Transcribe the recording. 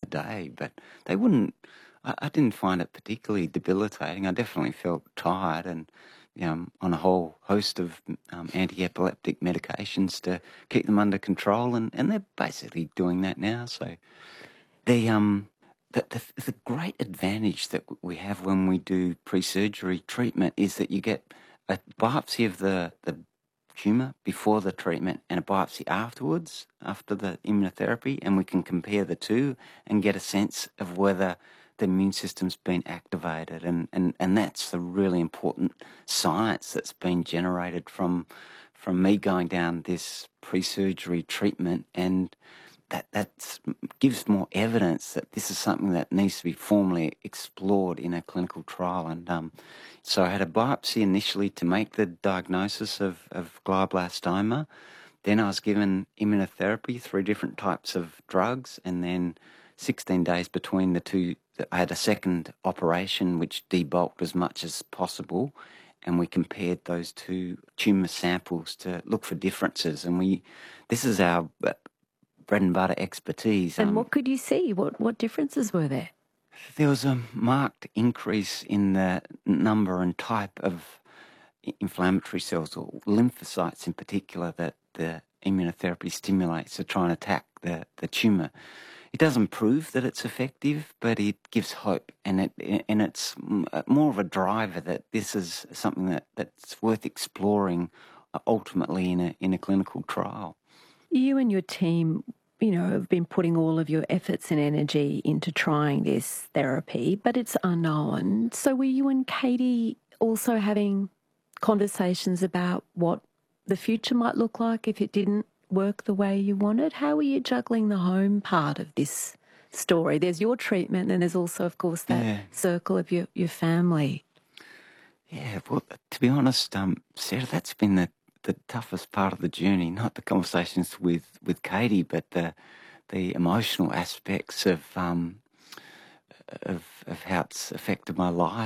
day, but they wouldn't. I didn't find it particularly debilitating. I definitely felt tired and on a whole host of anti-epileptic medications to keep them under control, and they're basically doing that now. So the great advantage that we have when we do pre-surgery treatment is that you get a biopsy of the tumour before the treatment and a biopsy afterwards, after the immunotherapy, and we can compare the two and get a sense of whether the immune system's been activated. And that's the really important science that's been generated from me going down this pre-surgery treatment, and that gives more evidence that this is something that needs to be formally explored in a clinical trial. And so I had a biopsy initially to make the diagnosis of glioblastoma. Then I was given immunotherapy, 3 different types of drugs, and then 16 days between the two, I had a second operation which debulked as much as possible, and we compared those 2 tumour samples to look for differences. And this is our bread and butter expertise. And what could you see? What differences were there? There was a marked increase in the number and type of inflammatory cells, or lymphocytes in particular, that the immunotherapy stimulates to try and attack the tumour. It doesn't prove that it's effective, but it gives hope, and it's more of a driver that this is something that's worth exploring ultimately in a clinical trial. You and your team, have been putting all of your efforts and energy into trying this therapy, but it's unknown. So were you and Katie also having conversations about what the future might look like if it didn't work the way you wanted? How were you juggling the home part of this story? There's your treatment, and there's also, of course, that circle of your family. Yeah, well, to be honest, Sarah, that's been the toughest part of the journey, not the conversations with Katie, but the emotional aspects of how it's affected my life.